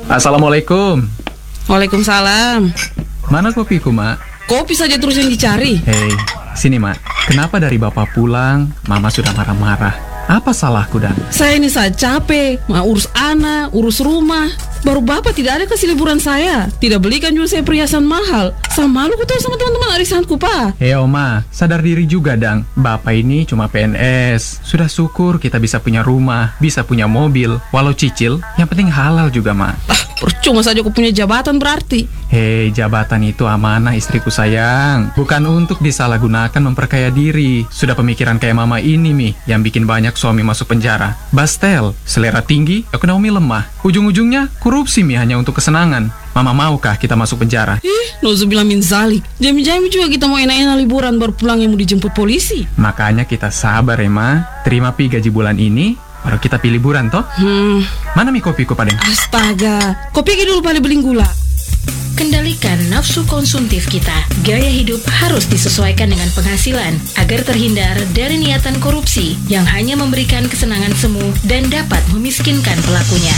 Assalamualaikum. Waalaikumsalam. Mana kopiku, Mak? Kopi saja terus yang dicari. Hei, sini, Mak. Kenapa dari Bapak pulang, Mama sudah marah-marah? Apa salahku, Dan? Saya ini saja capek, mau urus anak, urus rumah. Baru Bapak tidak ada kasih liburan saya. Tidak belikan juga saya perhiasan mahal. Sama malu kutu sama teman-teman arisanku, Pak. Hei, Oma, sadar diri juga, Dang. Bapak ini cuma PNS. Sudah syukur kita bisa punya rumah, bisa punya mobil. Walau cicil, yang penting halal juga, Ma. Percuma saja aku punya jabatan berarti. Hei, jabatan itu amanah istriku sayang. Bukan untuk disalahgunakan memperkaya diri. Sudah pemikiran kayak Mama ini, Mi, yang bikin banyak suami masuk penjara. Bastel, selera tinggi, ekonomi lemah. Ujung-ujungnya korupsi, Mi, hanya untuk kesenangan. Mama maukah kita masuk penjara? Nauzubillah min zalik. Jami-jami juga kita mau enak-enak liburan baru pulang yang mau dijemput polisi. Makanya kita sabar ya, Ma. Terima pi gaji bulan ini, baru kita pilih liburan toh. Mana Mi kopiku, Padeng? Astaga, kopi dulu pada beling gula. Kendalikan nafsu konsumtif kita. Gaya hidup harus disesuaikan dengan penghasilan agar terhindar dari niatan korupsi yang hanya memberikan kesenangan semu dan dapat memiskinkan pelakunya.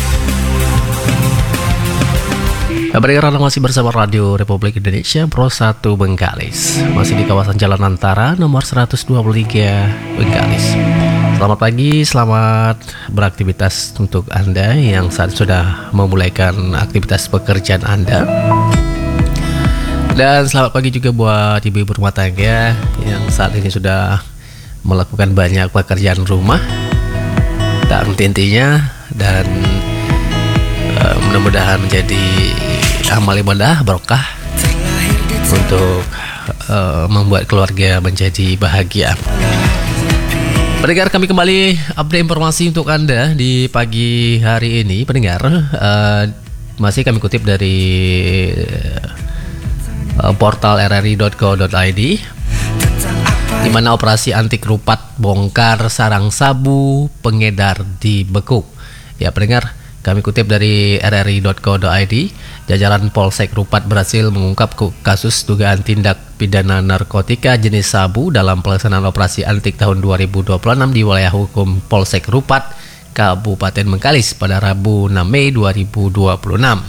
Pendengar masih bersama Radio Republik Indonesia Pro 1 Bengkalis. Masih di kawasan Jalan Antara nomor 123 Bengkalis. Selamat pagi, selamat beraktivitas untuk Anda yang saat sudah memulaikan aktivitas pekerjaan Anda. Dan selamat pagi juga buat ibu-ibu rumah tangga yang saat ini sudah melakukan banyak pekerjaan rumah tak henti-hentinya, dan mudah-mudahan menjadi amal ibadah barokah untuk membuat keluarga menjadi bahagia. Pendengar, kami kembali update informasi untuk Anda di pagi hari ini. Pendengar, masih kami kutip dari portal rri.co.id, di mana operasi anti kerupat bongkar sarang sabu pengedar dibekuk. Ya pendengar, kami kutip dari rri.co.id, jajaran Polsek Rupat berhasil mengungkap kasus dugaan tindak pidana narkotika jenis sabu dalam pelaksanaan operasi antik tahun 2026 di wilayah hukum Polsek Rupat, Kabupaten Bengkalis pada Rabu 6 Mei 2026.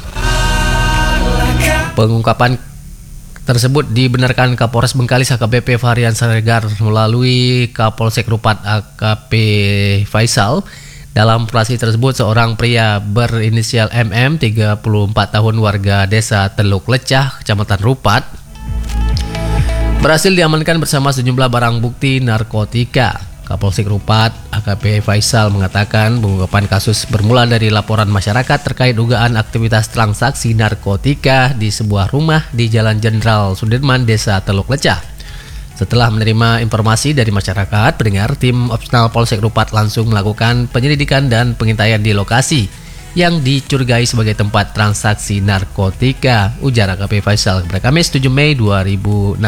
Pengungkapan tersebut dibenarkan Kapolres Bengkalis AKBP Varian Saregar melalui Kapolsek Rupat AKP Faisal. Dalam operasi tersebut, seorang pria berinisial MM, 34 tahun, warga desa Teluk Lecah, Kecamatan Rupat, berhasil diamankan bersama sejumlah barang bukti narkotika. Kapolsek Rupat AKP Faisal mengatakan pengungkapan kasus bermula dari laporan masyarakat terkait dugaan aktivitas transaksi narkotika di sebuah rumah di Jalan Jenderal Sudirman, Desa Teluk Lecah. Setelah menerima informasi dari masyarakat, pendengar, tim opsional Polsek Rupat langsung melakukan penyelidikan dan pengintaian di lokasi yang dicurigai sebagai tempat transaksi narkotika, ujar AKP Faisal pada Kamis 7 Mei 2026.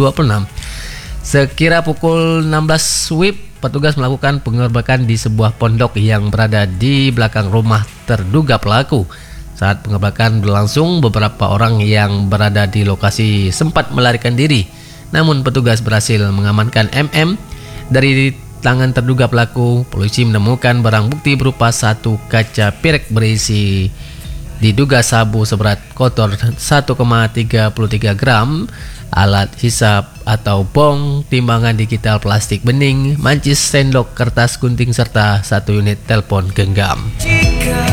Sekira pukul 16 WIB, petugas melakukan penggerbekan di sebuah pondok yang berada di belakang rumah terduga pelaku. Saat penggerbekan berlangsung, beberapa orang yang berada di lokasi sempat melarikan diri. Namun petugas berhasil mengamankan MM. Dari tangan terduga pelaku, polisi menemukan barang bukti berupa satu kaca pirek berisi diduga sabu seberat kotor 1,33 gram, alat hisap atau bong, timbangan digital plastik bening, mancis, sendok, kertas gunting, serta satu unit telepon genggam.